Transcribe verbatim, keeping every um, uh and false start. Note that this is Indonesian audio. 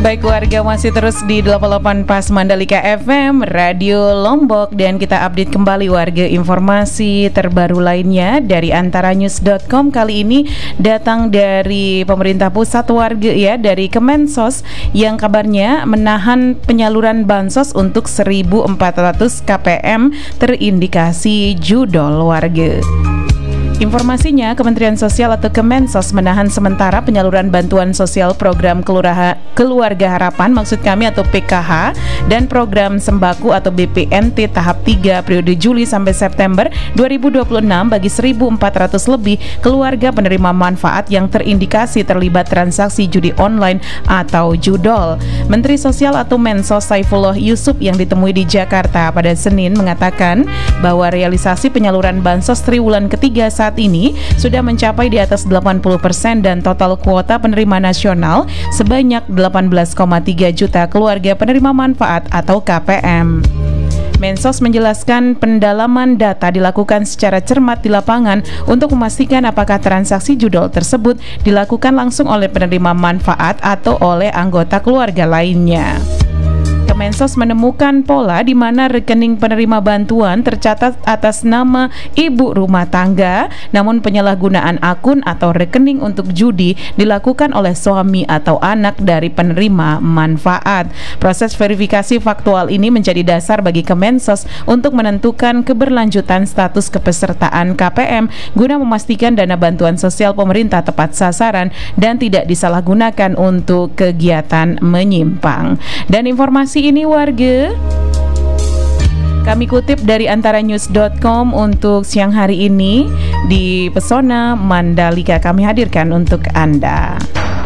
Baik warga, masih terus di delapan puluh delapan Pas Mandalika F M Radio Lombok. Dan kita update kembali warga informasi terbaru lainnya dari antaranews dot com. Kali ini datang dari pemerintah pusat warga ya, dari Kemensos, yang kabarnya menahan penyaluran bansos untuk seribu empat ratus K P M terindikasi judol warga. Informasinya, Kementerian Sosial atau Kemensos menahan sementara penyaluran bantuan sosial program Keluraha, Keluarga Harapan maksud kami atau P K H, dan program Sembako atau B P N T tahap tiga periode Juli sampai September dua ribu dua puluh enam bagi seribu empat ratus lebih keluarga penerima manfaat yang terindikasi terlibat transaksi judi online atau judol. Menteri Sosial atau Mensos Saifullah Yusuf yang ditemui di Jakarta pada Senin mengatakan bahwa realisasi penyaluran bansos triwulan ketiga saat ini sudah mencapai di atas delapan puluh persen dan total kuota penerima nasional sebanyak delapan belas koma tiga juta keluarga penerima manfaat atau K P M. Mensos menjelaskan pendalaman data dilakukan secara cermat di lapangan untuk memastikan apakah transaksi judol tersebut dilakukan langsung oleh penerima manfaat atau oleh anggota keluarga lainnya. Kemensos menemukan pola di mana rekening penerima bantuan tercatat atas nama ibu rumah tangga, namun penyalahgunaan akun atau rekening untuk judi dilakukan oleh suami atau anak dari penerima manfaat. Proses verifikasi faktual ini menjadi dasar bagi Kemensos untuk menentukan keberlanjutan status kepesertaan K P M guna memastikan dana bantuan sosial pemerintah tepat sasaran dan tidak disalahgunakan untuk kegiatan menyimpang. Dan informasi ini warga kami kutip dari antaranews dot com untuk siang hari ini di Pesona Mandalika kami hadirkan untuk Anda.